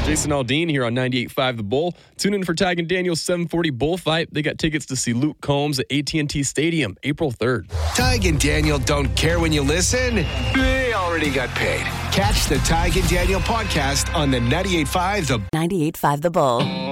Jason Aldean here on 98.5 The Bull. Tune in for Tig and Daniel's 740 Bullfight. They got tickets to see Luke Combs at AT&T Stadium, April 3rd. Tig and Daniel don't care when you listen. They already got paid. Catch the Tig and Daniel podcast on the 98.5 The 98.5 The Bull.